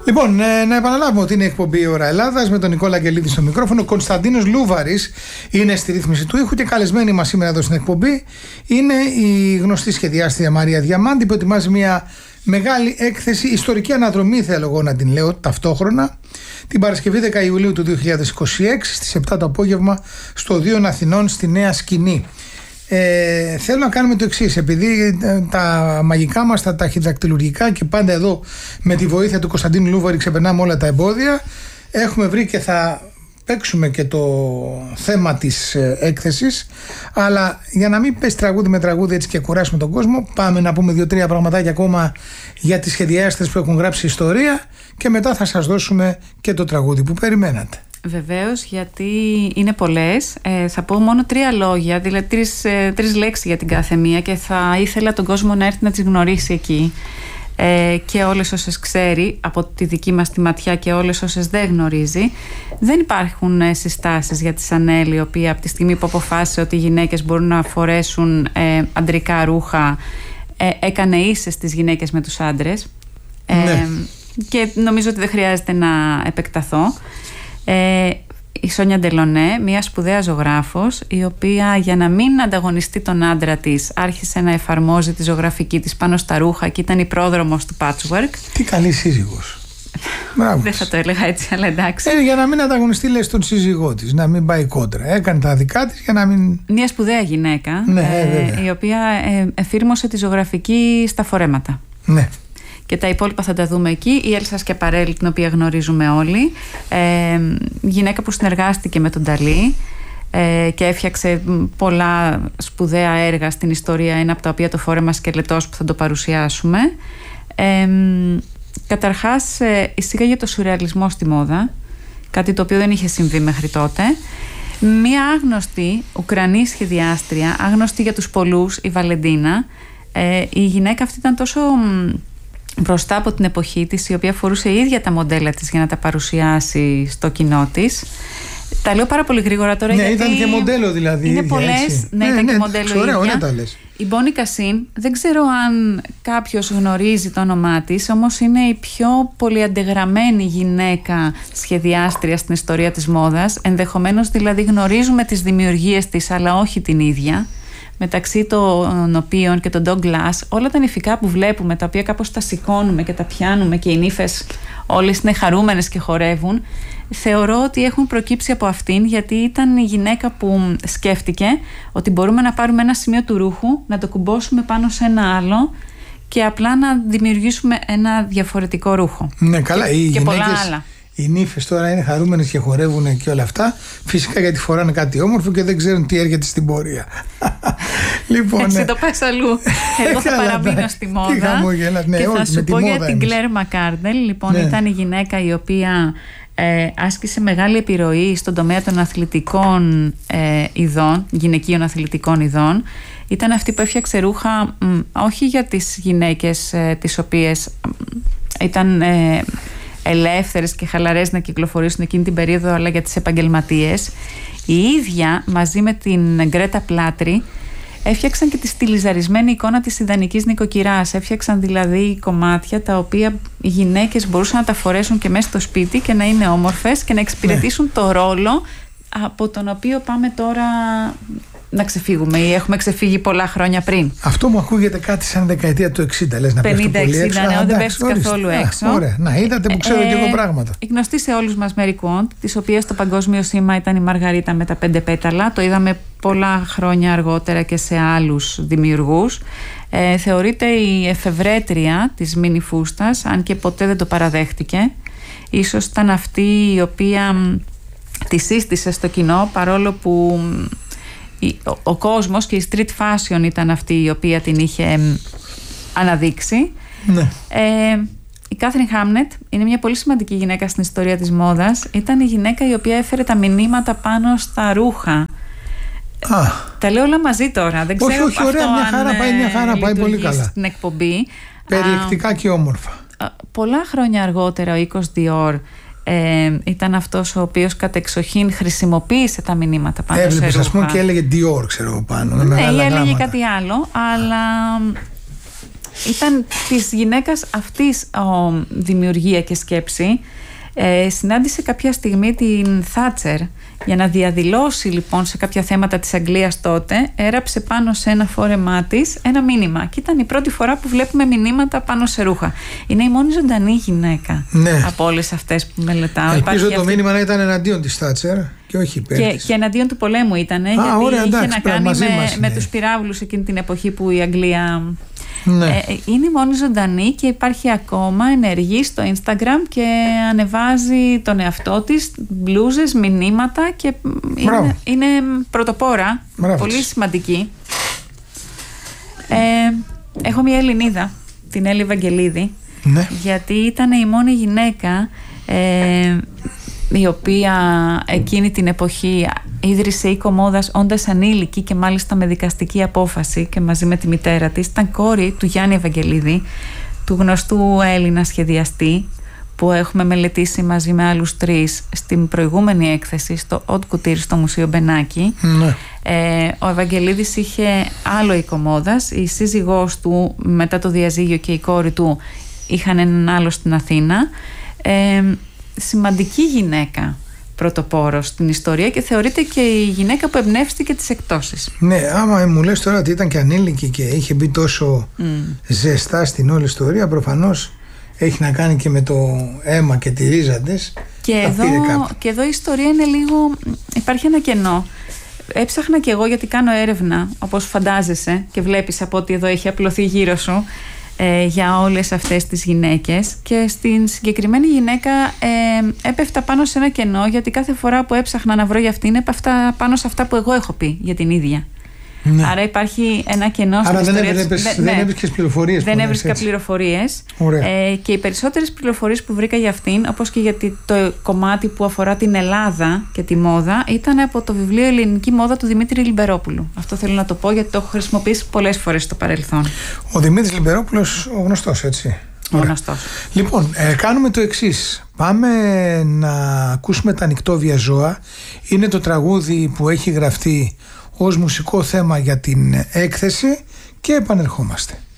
Λοιπόν, να επαναλάβουμε ότι είναι εκπομπή η Ώρα Ελλάδας με τον Νικόλα Αγγελίδη στο μικρόφωνο. Ο Κωνσταντίνος Λούβαρης είναι στη ρύθμιση του ήχου και καλεσμένη μας σήμερα εδώ στην εκπομπή είναι η γνωστή σχεδιάστρια Μαρία Διαμάντη, που ετοιμάζει μια μεγάλη έκθεση, ιστορική αναδρομή θέλω εγώ να την λέω ταυτόχρονα, την Παρασκευή 10 Ιουλίου του 2026 στις 7 το απόγευμα στο Οδείον Αθηνών στη Νέα Σκηνή. Θέλω να κάνουμε το εξής, επειδή τα μαγικά μας, τα ταχυδακτυλουργικά και πάντα εδώ με τη βοήθεια του Κωνσταντίνου Λούβαρη ξεπερνάμε όλα τα εμπόδια, έχουμε βρει και θα παίξουμε και το θέμα της έκθεσης, αλλά για να μην πες τραγούδι με τραγούδι έτσι και κουράσουμε τον κόσμο, πάμε να πούμε 2-3 πραγματάκια ακόμα για τις σχεδιάστες που έχουν γράψει ιστορία και μετά θα σας δώσουμε και το τραγούδι που περιμένατε. Βεβαίως, γιατί είναι πολλές. Θα πω μόνο 3 λόγια, δηλαδή τρεις λέξεις για την κάθε μία, και θα ήθελα τον κόσμο να έρθει να τις γνωρίσει εκεί. Και όλες όσες ξέρει από τη δική μας τη ματιά και όλες όσες δεν γνωρίζει. Δεν υπάρχουν συστάσεις για τη Σανέλ, η οποία από τη στιγμή που αποφάσισε ότι οι γυναίκες μπορούν να φορέσουν αντρικά ρούχα, έκανε ίσες τις γυναίκες με τους άντρες. Ναι. Και νομίζω ότι δεν χρειάζεται να επεκταθώ. Η Σόνια Ντελονέ, μια σπουδαία ζωγράφος, η οποία για να μην ανταγωνιστεί τον άντρα της άρχισε να εφαρμόζει τη ζωγραφική της πάνω στα ρούχα και ήταν η πρόδρομος του patchwork. Τι καλή σύζυγος. Δεν θα το έλεγα έτσι, αλλά εντάξει. Για να μην ανταγωνιστεί, λες, τον σύζυγό της, να μην πάει κόντρα. Έκανε τα δικά της για να μην. Μια σπουδαία γυναίκα, η οποία εφήρμοσε τη ζωγραφική στα φορέματα. Ναι. Και τα υπόλοιπα θα τα δούμε εκεί. Η Έλσα Σκιαπαρέλη, την οποία γνωρίζουμε όλοι, γυναίκα που συνεργάστηκε με τον Νταλή και έφτιαξε πολλά σπουδαία έργα στην ιστορία, ένα από τα οποία το φόρεμα Σκελετός, που θα το παρουσιάσουμε. Καταρχάς εισήγαγε το σουρεαλισμό στη μόδα, κάτι το οποίο δεν είχε συμβεί μέχρι τότε. Μία άγνωστη Ουκρανή σχεδιάστρια, άγνωστη για τους πολλούς, η Βαλεντίνα. Η γυναίκα αυτή ήταν τόσο μπροστά από την εποχή της, η οποία φορούσε η ίδια τα μοντέλα της για να τα παρουσιάσει στο κοινό της. Τα λέω πάρα πολύ γρήγορα τώρα, γιατί ήταν και μοντέλο δηλαδή. Είναι πολλές. Ναι, ήταν και μοντέλο ωραία, ίδια. ωραία τα λες. Η Μπόνι Κασίν, δεν ξέρω αν κάποιος γνωρίζει το όνομά της, όμως είναι η πιο πολυαντεγραμμένη γυναίκα σχεδιάστρια στην ιστορία της μόδας. Ενδεχομένως δηλαδή γνωρίζουμε τις δημιουργίες της, αλλά όχι την ίδια. Μεταξύ των οποίων και τον Dog Glass, όλα τα νηφικά που βλέπουμε, τα οποία κάπως τα σηκώνουμε και τα πιάνουμε και οι νύφες όλες είναι χαρούμενες και χορεύουν, θεωρώ ότι έχουν προκύψει από αυτήν, γιατί ήταν η γυναίκα που σκέφτηκε ότι μπορούμε να πάρουμε ένα σημείο του ρούχου, να το κουμπώσουμε πάνω σε ένα άλλο και απλά να δημιουργήσουμε ένα διαφορετικό ρούχο. Ναι, καλά, και πολλά άλλα. Οι νύφες τώρα είναι χαρούμενες και χορεύουν και όλα αυτά. Φυσικά γιατί φοράνε κάτι όμορφο και δεν ξέρουν τι έρχεται στην πορεία. Λοιπόν, εσύ το πας αλλού. Εγώ θα παραμείνω στη μόδα. Και θα σου πω για την Κλέρ Μακάρντελ. Λοιπόν, ήταν η γυναίκα η οποία άσκησε μεγάλη επιρροή στον τομέα των αθλητικών ειδών, γυναικείων αθλητικών ειδών. Ήταν αυτή που έφτιαξε ρούχα όχι για τις γυναίκες τις οποίες ήταν ελεύθερες και χαλαρές να κυκλοφορήσουν εκείνη την περίοδο, αλλά για τις επαγγελματίες. Η ίδια μαζί με την Γκρέτα Πλάτρι έφτιαξαν και τη στιλιζαρισμένη εικόνα της ιδανικής νοικοκυράς. Έφτιαξαν δηλαδή κομμάτια τα οποία οι γυναίκες μπορούσαν να τα φορέσουν και μέσα στο σπίτι και να είναι όμορφες και να εξυπηρετήσουν το ρόλο από τον οποίο πάμε τώρα να ξεφύγουμε ή έχουμε ξεφύγει πολλά χρόνια πριν. Αυτό μου ακούγεται κάτι σαν δεκαετία του 60, λες να πέφτει πολύ έξω. 50-60, ναι, δεν πέφτει καθόλου έξω. Ωραία, να είδατε που ξέρω και εγώ πράγματα. Η γνωστή σε όλους μας Mary Quant, της οποίας το παγκόσμιο σήμα ήταν η Μαργαρίτα με τα 5 πέταλα. Το είδαμε πολλά χρόνια αργότερα και σε άλλους δημιουργούς. Θεωρείται η εφευρέτρια της μίνι φούστας, αν και ποτέ δεν το παραδέχτηκε. Ίσως ήταν αυτή η οποία τη σύστησε στο κοινό, παρόλο που ο κόσμος και η street fashion ήταν αυτή η οποία την είχε αναδείξει. Ναι. Η Κάθριν Χάμνετ είναι μια πολύ σημαντική γυναίκα στην ιστορία της μόδας. Ήταν η γυναίκα η οποία έφερε τα μηνύματα πάνω στα ρούχα. Τα λέω όλα μαζί τώρα. Δεν ξέρω όχι, ωραία, μια χαρά πάει πολύ καλά στην εκπομπή. Περιεκτικά και όμορφα. Πολλά χρόνια αργότερα ο οίκος Dior ήταν αυτός ο οποίος κατεξοχήν χρησιμοποίησε τα μηνύματα πάνω σε ρούχα. Ας πούμε, και έλεγε Dior, ξέρω πάνω. Ναι, ή έλεγε κάτι άλλο, αλλά ήταν της γυναίκας αυτής δημιουργία και σκέψη. Συνάντησε κάποια στιγμή την Θάτσερ για να διαδηλώσει λοιπόν σε κάποια θέματα της Αγγλίας τότε. Έγραψε πάνω σε ένα φόρεμά της ένα μήνυμα και ήταν η πρώτη φορά που βλέπουμε μηνύματα πάνω σε ρούχα. Είναι η μόνη ζωντανή γυναίκα από όλες αυτές που μελετάω. Ελπίζω το μήνυμα να ήταν εναντίον της Θάτσερ και όχι υπέρ της. Και εναντίον του πολέμου ήταν, γιατί είχε να κάνει με τους πυράβλους εκείνη την εποχή που η Αγγλία... Είναι η μόνη ζωντανή και υπάρχει ακόμα ενεργή στο Instagram και ανεβάζει τον εαυτό της, μπλούζες, μηνύματα και είναι πρωτοπόρα. Πολύ σημαντική. Έχω μια Ελληνίδα, την Έλλη Βαγγελίδη, γιατί ήταν η μόνη γυναίκα η οποία εκείνη την εποχή ίδρυσε οίκο μόδας όντας ανήλικη και μάλιστα με δικαστική απόφαση και μαζί με τη μητέρα της. Ήταν κόρη του Γιάννη Ευαγγελίδη, του γνωστού Έλληνα σχεδιαστή που έχουμε μελετήσει μαζί με άλλους 3 στην προηγούμενη έκθεση στο Haute Couture στο Μουσείο Μπενάκη. Ο Ευαγγελίδης είχε άλλο οίκο μόδας, η σύζυγός του μετά το διαζύγιο και η κόρη του είχαν έναν άλλο στην Αθήνα. Σημαντική γυναίκα, πρωτοπόρος στην ιστορία και θεωρείται και η γυναίκα που εμπνεύστηκε τις εκτόσεις. Ναι, άμα μου λες τώρα ότι ήταν και ανήλικη και είχε μπει τόσο ζεστά στην όλη ιστορία, προφανώς έχει να κάνει και με το αίμα και τη ρίζα της. Και εδώ η ιστορία είναι λίγο... Υπάρχει ένα κενό. Έψαχνα και εγώ, γιατί κάνω έρευνα, όπως φαντάζεσαι και βλέπεις από ότι εδώ έχει απλωθεί γύρω σου, για όλες αυτές τις γυναίκες, και στην συγκεκριμένη γυναίκα έπεφτα πάνω σε ένα κενό, γιατί κάθε φορά που έψαχνα να βρω για αυτήν έπεφτα πάνω σε αυτά που εγώ έχω πει για την ίδια. Άρα υπάρχει ένα κενό στην ιστορία. Δεν έβρισκες πληροφορίες. Δεν έβρισκα πληροφορίες. Και οι περισσότερες πληροφορίες που βρήκα για αυτήν, όπως και γιατί το κομμάτι που αφορά την Ελλάδα και τη μόδα, ήταν από το βιβλίο «Ελληνική μόδα» του Δημήτρη Λιμπερόπουλου. Αυτό θέλω να το πω, γιατί το έχω χρησιμοποιήσει πολλές φορές στο παρελθόν. Ο Δημήτρης Λιμπερόπουλος, ο γνωστός, έτσι. Γνωστός. Λοιπόν, κάνουμε το εξής. Πάμε να ακούσουμε «Τα νυκτόβια ζώα». Είναι το τραγούδι που έχει γραφτεί ως μουσικό θέμα για την έκθεση και επανερχόμαστε.